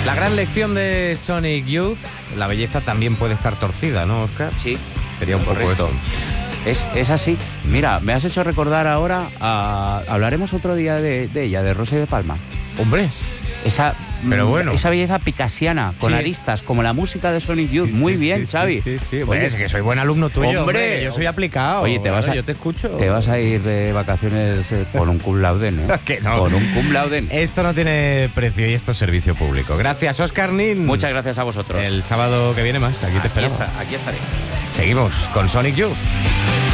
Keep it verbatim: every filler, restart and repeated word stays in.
La gran lección de Sonic Youth, la belleza también puede estar torcida, ¿no, Óscar? Sí. Sería un correcto. poco eso. Es, es así. Mira, me has hecho recordar ahora, a, hablaremos otro día de, de ella, de Rosa de Palma. Hombre, Esa, pero bueno. esa belleza picasiana, con Sí. aristas, como la música de Sonic Youth. Sí, Muy sí, bien, sí, Xavi. Sí, sí, sí. Oye, Oye, es que soy buen alumno tuyo, hombre, hombre, que yo soy aplicado. Oye, te vas claro, a, yo te escucho. Te vas a ir de vacaciones eh, con un cum laude, ¿eh? Que no. Con un cum laude. Esto no tiene precio y esto es servicio público. Gracias, Óscar Nin. Muchas gracias a vosotros. El sábado que viene más, aquí te Aquí, esperamos. está, aquí estaré. Seguimos con Sonic Youth.